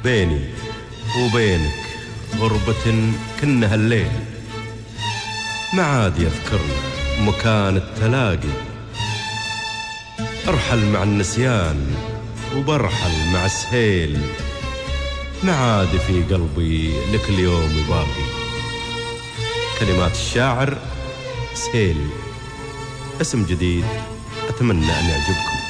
بيني وبينك غربة كنها الليل، ما عاد يذكرنا مكان التلاقي. ارحل مع النسيان وبرحل مع السهيل، ما عاد في قلبي لك اليوم باقي. كلمات الشاعر سهيل، اسم جديد أتمنى أن يعجبكم.